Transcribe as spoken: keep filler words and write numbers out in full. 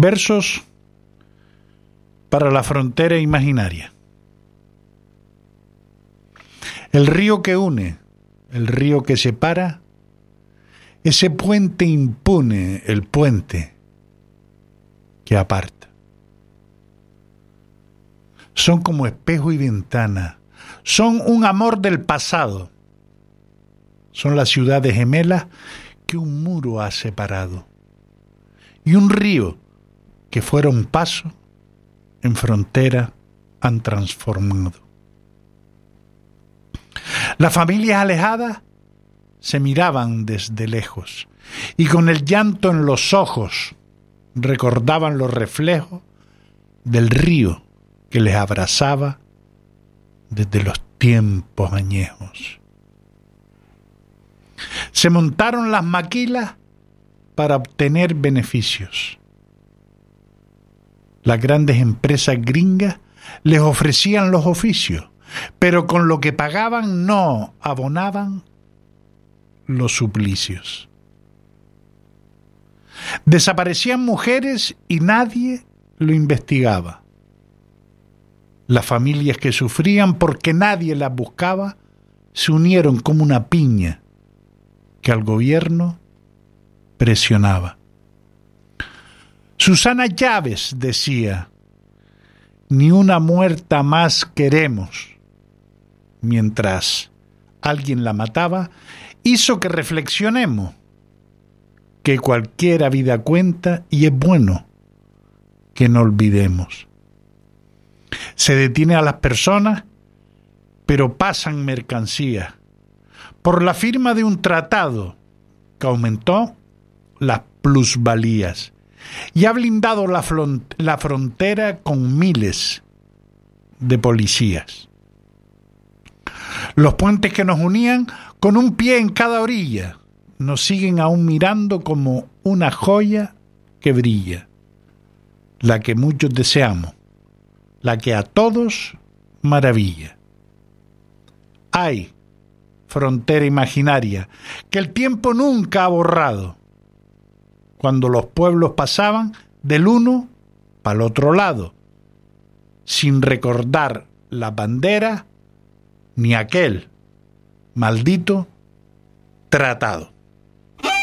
Versos para la frontera imaginaria. El río que une, el río que separa, ese puente impune, el puente que aparta. Son como espejo y ventana, son un amor del pasado, son las ciudades gemelas que un muro ha separado y un río que fueron paso en frontera han transformado. Las familias alejadas se miraban desde lejos y con el llanto en los ojos recordaban los reflejos del río que les abrazaba desde los tiempos añejos. Se montaron las maquilas para obtener beneficios. Las grandes empresas gringas les ofrecían los oficios, pero con lo que pagaban no abonaban los suplicios. Desaparecían mujeres y nadie lo investigaba. Las familias que sufrían porque nadie las buscaba se unieron como una piña que al gobierno presionaba. Susana Llaves decía: ni una muerta más queremos. Mientras alguien la mataba, hizo que reflexionemos que cualquiera vida cuenta y es bueno que no olvidemos. Se detiene a las personas, pero pasan mercancías por la firma de un tratado que aumentó las plusvalías y ha blindado la, front- la frontera con miles de policías. Los puentes que nos unían con un pie en cada orilla nos siguen aún mirando como una joya que brilla, la que muchos deseamos, la que a todos maravilla. Ay, frontera imaginaria, que el tiempo nunca ha borrado, cuando los pueblos pasaban del uno para el otro lado, sin recordar la bandera ni aquel maldito tratado.